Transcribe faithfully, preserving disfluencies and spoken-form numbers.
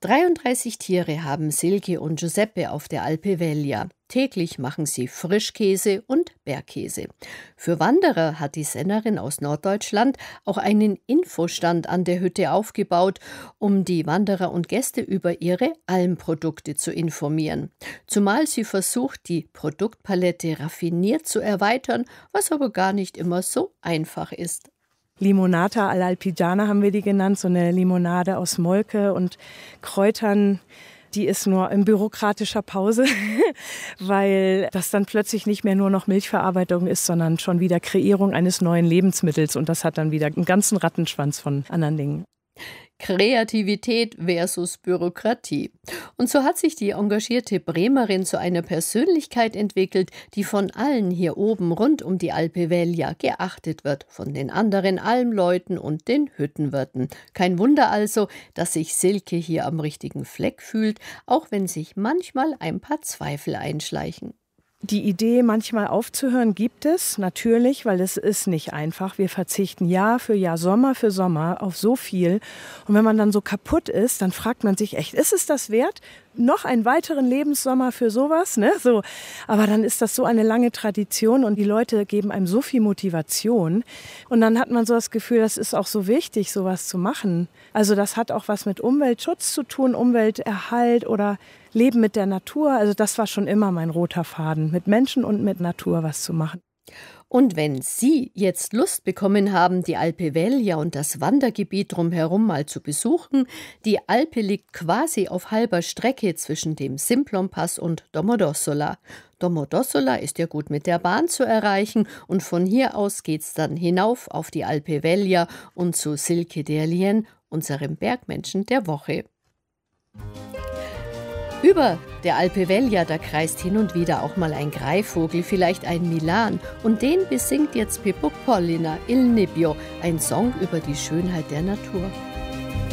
dreiunddreißig Tiere haben Silke und Giuseppe auf der Alpe Veglia. Täglich machen sie Frischkäse und Bergkäse. Für Wanderer hat die Sennerin aus Norddeutschland auch einen Infostand an der Hütte aufgebaut, um die Wanderer und Gäste über ihre Almprodukte zu informieren. Zumal sie versucht, die Produktpalette raffiniert zu erweitern, was aber gar nicht immer so einfach ist. Limonata all'Alpigiana haben wir die genannt, so eine Limonade aus Molke und Kräutern. Die ist nur in bürokratischer Pause, weil das dann plötzlich nicht mehr nur noch Milchverarbeitung ist, sondern schon wieder Kreierung eines neuen Lebensmittels. Und das hat dann wieder einen ganzen Rattenschwanz von anderen Dingen. Kreativität versus Bürokratie. Und so hat sich die engagierte Bremerin zu einer Persönlichkeit entwickelt, die von allen hier oben rund um die Alpe Veglia geachtet wird, von den anderen Almleuten und den Hüttenwirten. Kein Wunder also, dass sich Silke hier am richtigen Fleck fühlt, auch wenn sich manchmal ein paar Zweifel einschleichen. Die Idee, manchmal aufzuhören, gibt es natürlich, weil es ist nicht einfach. Wir verzichten Jahr für Jahr, Sommer für Sommer auf so viel. Und wenn man dann so kaputt ist, dann fragt man sich echt, ist es das wert? Noch einen weiteren Lebenssommer für sowas, ne? So. Aber dann ist das so eine lange Tradition und die Leute geben einem so viel Motivation. Und dann hat man so das Gefühl, das ist auch so wichtig, sowas zu machen. Also das hat auch was mit Umweltschutz zu tun, Umwelterhalt oder Leben mit der Natur. Also das war schon immer mein roter Faden, mit Menschen und mit Natur was zu machen. Und wenn Sie jetzt Lust bekommen haben, die Alpe Veglia und das Wandergebiet drumherum mal zu besuchen, die Alpe liegt quasi auf halber Strecke zwischen dem Simplonpass und Domodossola. Domodossola ist ja gut mit der Bahn zu erreichen und von hier aus geht's dann hinauf auf die Alpe Veglia und zu Silke Derlien, unserem Bergmenschen der Woche. Über der Alpe Veglia, da kreist hin und wieder auch mal ein Greifvogel, vielleicht ein Milan. Und den besingt jetzt Pippo Pollina, Il Nibbio, ein Song über die Schönheit der Natur.